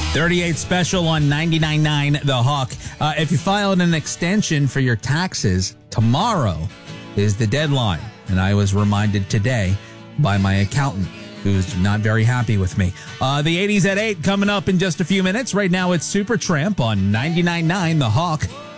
38 special on 99.9 The Hawk. If you filed an extension for your taxes, tomorrow is the deadline. And I was reminded today by my accountant, who's not very happy with me. The 80s at 8 coming up in just a few minutes. Right now it's Supertramp on 99.9 The Hawk.